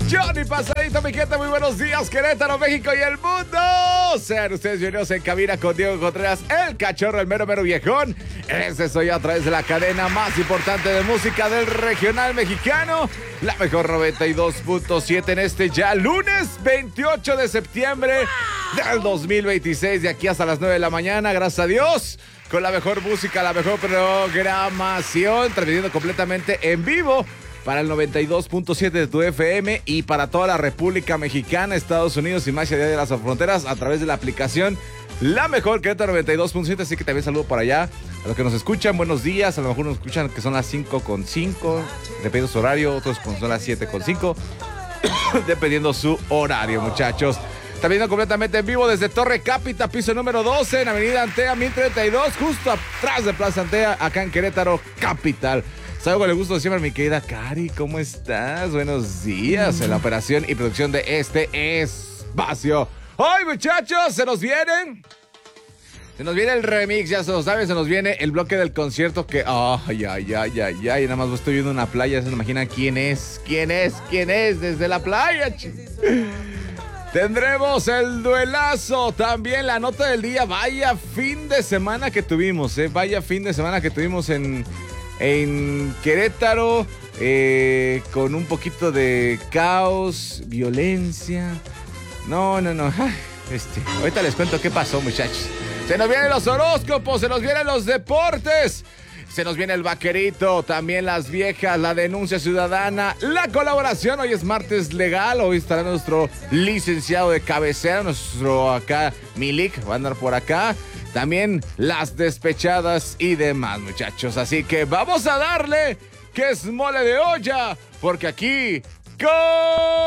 Johnny Pasadito, mi gente, muy buenos días, Querétaro, México y el mundo. Sean ustedes bienvenidos en cabina con Diego Contreras, el cachorro, el mero viejón. Ese soy yo a través de la cadena más importante de música del regional mexicano, la mejor 92.7 en este ya lunes 28 de septiembre del 2026, de aquí hasta las 9 de la mañana, gracias a Dios, con la mejor música, la mejor programación, transmitiendo completamente en vivo para el 92.7 de tu FM y para toda la República Mexicana, Estados Unidos y más allá de las fronteras a través de la aplicación La Mejor Querétaro 92.7. Así que también saludo para allá a los que nos escuchan. Buenos días. A lo mejor nos escuchan que son las 5:05, dependiendo su horario. Otros son las 7:05, dependiendo su horario, muchachos. También completamente en vivo desde Torre Cápita, piso número 12, en Avenida Antea 1032, justo atrás de Plaza Antea, acá en Querétaro Capital. Salgo con el gusto de siempre, mi querida Cari, ¿cómo estás? Buenos días en la operación y producción de este espacio. Hoy, muchachos, se nos viene el remix, ya se lo saben, se nos viene el bloque del concierto que... Ay, nada más estoy viendo una playa, se imaginan quién es desde la playa. Tendremos el duelazo, también la nota del día. Vaya fin de semana que tuvimos, vaya fin de semana que tuvimos en Querétaro, con un poquito de caos, violencia. No. Ahorita les cuento qué pasó, muchachos. Se nos vienen los horóscopos, se nos vienen los deportes, se nos viene el vaquerito, también las viejas, la denuncia ciudadana, la colaboración. Hoy es martes legal, hoy estará nuestro licenciado de cabecera, nuestro acá Milik, va a andar por acá. También las despechadas y demás, muchachos. Así que vamos a darle que es mole de olla, porque aquí